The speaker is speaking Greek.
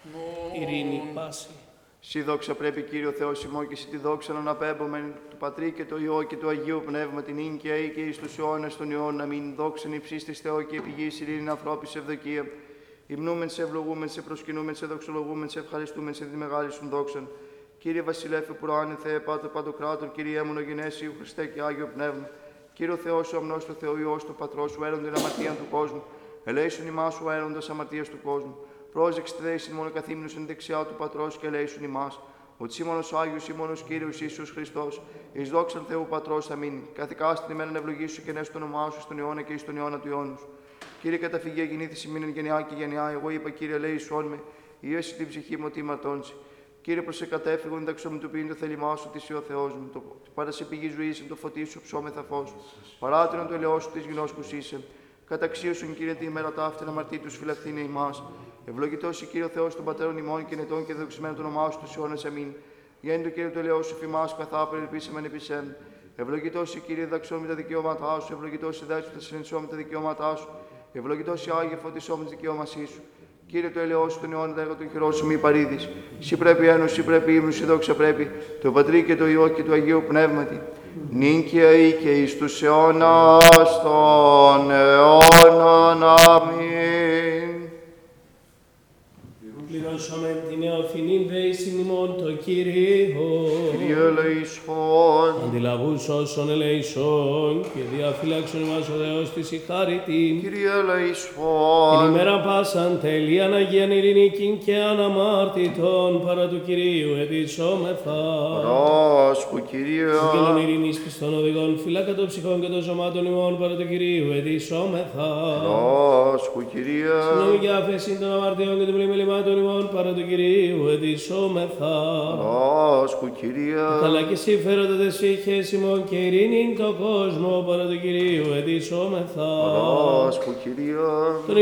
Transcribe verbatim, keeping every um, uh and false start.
Ειρήνη πάση. Συ δόξα πρέπει, Κύριο Θεός ημών, και εσύ τη δόξα να αναπέμπομεν του Πατρί και το Υιό και του Αγίου Πνεύμα, την ίν και αεί και εις τους αιώνας των αιώνων. Αμήν. Δόξαν υψίστης Θεό και επιγείς ειρήνη ανθρώπης ευδοκία. Υμνούμεν σε, ευλογούμεν σε, προσκυνούμεν σε, δοξολογούμεν σε, ευχαριστούμεν σε, τη μεγάλη σου δόξαν. Κύριε Βασιλέφε Πουράνε, Θεέ Πάτο Παντοκράτορ, Κύριε Μονογενέσιου, Χριστέ και Άγιο Πνεύμα. Κύριο Θεός ο αμνός του Θεού Υιός του Πατρός σου, έρωντο την αμαρτία του κόσμου. Ελέησον ημάς ο έρωντας αμαρτίας του κόσμου. Πρόσεξτε δε εις μόνο καθήμενος εν δεξιά του Πατρός και ελέησον ημάς. Ο Τσίμωνος Άγιος ημώνος Κύριος Ιησούς Χριστός, εις δόξαν Θεού Πατρός αμήν. Καθηκάστε τη μέναν ευλογήσου και νέσου το όνομά σου στον αιώνα και εις τον αιώνα του αιώνους. Κύριε καταφυγία γεννήθηση μήνεν γενιά και γενιά, εγώ είπα Κύριε ελέησον με, ή εσύ την ψυχή μου ότι ματώνσει. Κύριε προσεκατέφυγον ενταξόμη του ποιήν το θέλημά σου, της ο Θεός μου, το παρασύ πηγή ζωής, εν το φωτί σου ψώμεθα φως. Παράτηρον το ελαιό σου της γινώσκους είσαι. Καταξίωσον Κύριε την ημέρα ταύτην αμαρτή τους φυλαχθήνε ημάς. Ευλογητός η Κύριε Θεός των πατέρων ημών και νετών και δοξισμένο το όνομά σου τους αιώνας αμήν. Γέννητο Κύριε το ελαιό σου φημάς καθάπερ ελπίσαμεν επισέμ. Ευλογητός η Κύριε δαξών με τα δικαιώματά σου, ευλογητός η δάτσου τα συνενσώ με τα δικαιώματά σου. Ευλογητός η Άγιε φωτισώ με τις δικαιώμασή σου. Κύριε το ελαιό σου, τον αιώνα, τα έργα των χειρών σου μη παρήδεις. Συ πρέπει ένωση, συ πρέπει ύμνου, συ δόξα πρέπει, το Πατρί και το Υιό και του Αγίου Πνεύματι. Νυν και αεί και εις τους αιώνας των αιώνων. Αμήν. Πληρώσαμε την νεοφινήν δέησιν ημών το Κύριο. Κύριε ελεησόν. Αντιλαβούς όσων ελεησόν και διαφύλαξον ημάς ο Θεός της η χάριτην. Κύριε Την ελεησόν. ημέρα πάσαν τελείαν Αγίαν ειρηνικήν και αναμάρτητον παρά του Κυρίου ετησόμεθα. Παράσκου Κύριε. Αγγέλων ειρήνης πιστών οδηγών φυλάκα των ψυχών και των σωμάτων ημών παρά του Κυρίου ετησόμεθα. Παράσκου Κύριε. Συγγνώμη και άφεση των αμαρτιών και των πλημελημάτων ημών παρά του Κυρίου ετησόμεθα. Παράσκου Κύριε. Καλά και συμφέροντα τες ψυχές ημών και ειρήνην το κόσμο παρά του Κυρίου ετησόμεθα. Παράσκου Κύριε.